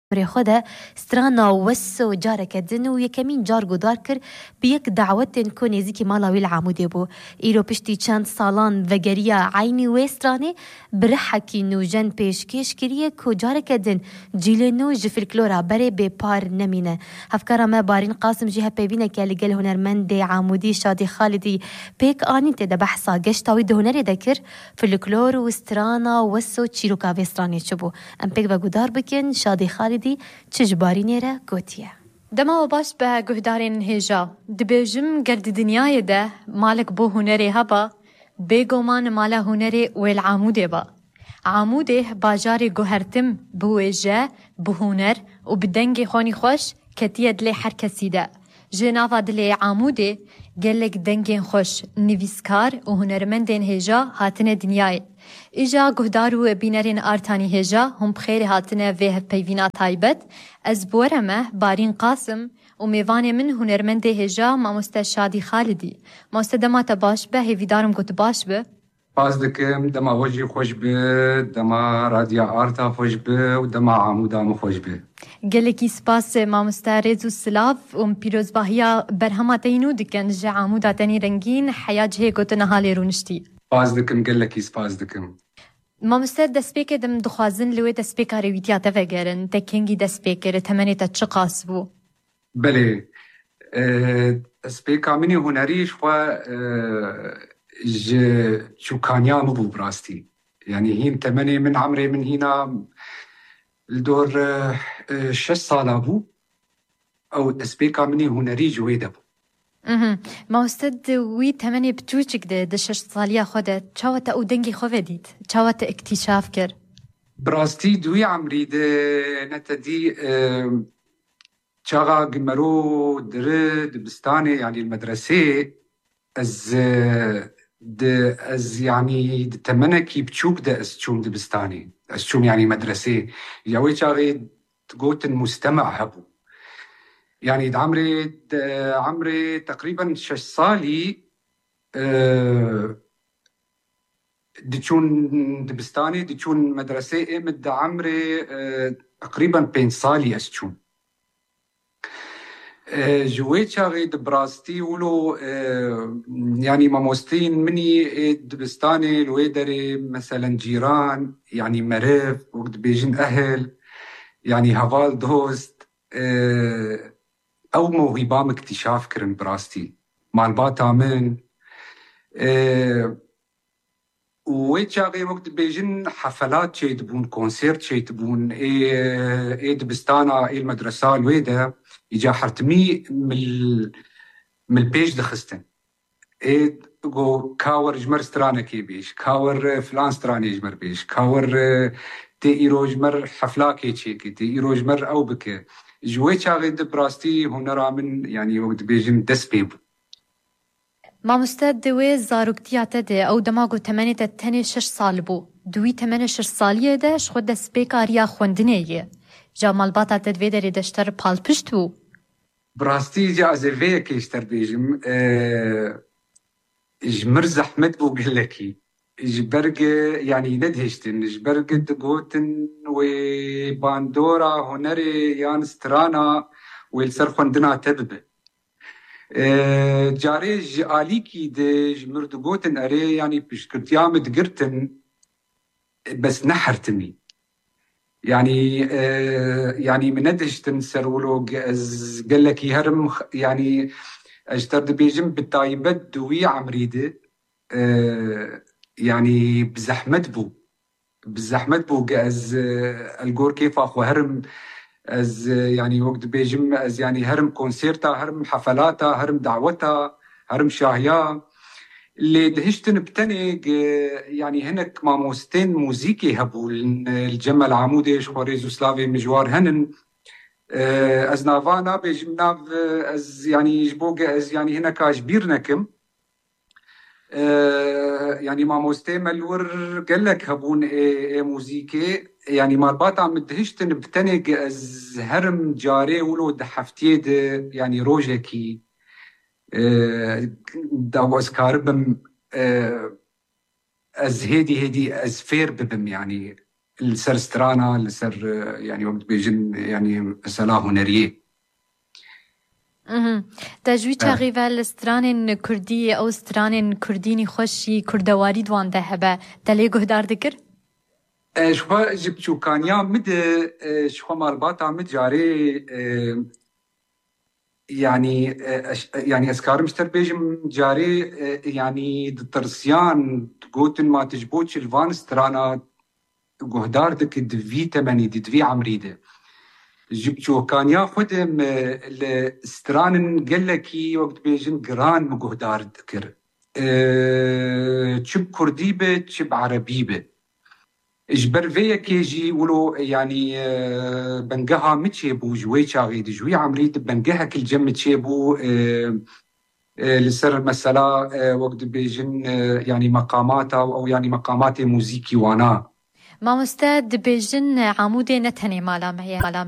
خدا سترانا وسو جارك دن و یکمین جار گودار کر به یک دعوت کو نزدیکی مالاوی العمودی بو ایرو پشتی چند سالان وگریا عینی و سترانه برحکی نو جن پیشکش کریه کو جارک دن جیل نو جفلکلورا بره به پار نمینه هفکارا ما بارین قاسم جیه پیبینه که لگل هنرمند عمودی شادی خالدی پیک آنی تده بحثا گشتاوی ده هنری دکر فلکلور و سترانا وسو چیروکا و سترانه چبو ام پیک و گودار بکن شادی خالدی چجباری نیره گوتیه دما و باش به گهدارین هجا دبیجم گرد دنیای ده مالک بو هنری هبا بگومان مالا هنری ویل عموده با عموده باجاری گوهرتم بویجه بو هنر و بدنگ خونی خوش کتیه دلی هر کسی ده جناوا دلی عموده گلک دنگین خوش نویسکار و هنرمندین هجا هاتنه دنیای ایجا گهدارو بینرین آرتانی هجا هم بخیر هاتنه ویه پیوینا تایبت از بورمه بارین قاسم و میوان من هنرمند هجا ماموسته شادی خالدی ماموسته دما تباش به هیویدارم گوت باش به باز دکم دما وجی خوش به دما رادیا آرتا خوش به و دما عمودام خوش به گلکی سپاس ماموسته ریزو سلاف و پیروز باهیا برهما تینو دکن جا عمودا تنی رنگین حیا جه گوت نهالی رونشتی باز دکم گلکی سپاس دکم ماموسته دسپیک دم دخوازن لوی دسپیک رویتیا تفگرن تکنگی دسپیکر تمنی تا چه قاس بو بله دسپیکا منی هنریش خوا چوکانیا مبو براستی يعني هين تمني من عمري من هنا الدور 6 سال ابو او تسبيكا مني هنري جويده ابو ما استد وی تمنی بتوچک ده 6 سالیا خودت چاوت او دنگی خو ودید چاوت اکتشاف کر براستي دوي عمري ده نتدي چاغا قمرو درد بستاني يعني المدرسة از يعني تمنكي بتشوك ده اسچوم دبستاني اسچوم يعني مدرسة ياوي چاغي تقوت مستمع هبو يعني عمري تقريبا 6 سالي دچون دبستاني دچون مدرسة امد عمري تقريبا 5 سالي اسچوم جويت شاغي دبراستي ولو يعني ماموستين مني دبستاني الويدري مثلا جيران يعني مريف وقت بيجن أهل يعني هفال دوست أو موهبام اكتشاف كرن براستي مال باتا من ويت شاغي وقت بيجن حفلات شي تبون كونسيرت شي تبون دبستانا المدرسة الويدة يجا حرتمي من البيج دخستن جو كاور جمر سترانه كي بيش كاور فلان سترانه جمر بيش كاور تي ايرو جمر حفلا كي تشيكي تي ايرو جمر او بك جوي شاغي دبراستي هنرا من يعني وقت بيجن دسبيب ما مستد دوی زاروکتیا تده او دماغو تمنی تنی 6 سال بو دوی تمنی 6 سالیه ده شخود دسپیکاریا خوندنه یه جا مالباتا تدوی داری دشتر پال پشت بو براستي جا ازرفيه كيشتر بيجم جمر زحمت بو قلكي جبرق يعني ندهشتن جبرق دقوتن وباندورا هنري يان سترانا ويلسر خوندنا تبب جاري جاليكي دي جمر دقوتن اري يعني بشكرتيام دقرتن بس نحرتني يعني من ندهشتن سرولو قال لك يهرم يعني اجترد بيجم بالتايبت دوي عمريده يعني بزحمت بو از الجور كيف اخو هرم از يعني وقت بيجم از يعني هرم كونسيرتا هرم حفلاتا هرم دعوتا هرم شاهيا اللي دهشتن بتنق يعني هنك ماموستين موزيكي هبو الجمل عمودي شخوريزو سلافي مجوار هنن از نافانا بيجم ناف از يعني جبوغ از يعني هنك اجبير نكم يعني ماموستين ملور قلك هبون موزيكي يعني مالبات عم دهشتن بتنق از هرم جاري ولو دحفتيد يعني روجكي داوز كاربم از هيدي از فير ببم يعني لسر سترانا لسر يعني وقت بيجن يعني مسألة هنرية. تجوی چاقیوه لستران کردی او ستران کردینی خوشی کردواری دوان ده هبه دلی گهدار دکر؟ شوها جبت شو كانيا مد شوها مالباتا مد جاري يعني اسكار مشتر بيجم جاري يعني دترسيان تقوتن ما تجبوتش الفان سترانا قهدار دك دفي تمني دفي عمريده جبت شو كان ياخذ الستران قال لك وقت بيجن قران مقهدار ذكر تشب كرديبه تشب عربيبه اجبر فيا كيجي ولو يعني بنقها متشيبو جوي شاغي جوي عمريت بنقها كل جم تشيبو لسر المسألة وقت بيجن يعني مقاماتها او يعني مقامات موزيكي وانا ما مستعد بيجن عمودي نتهني مالا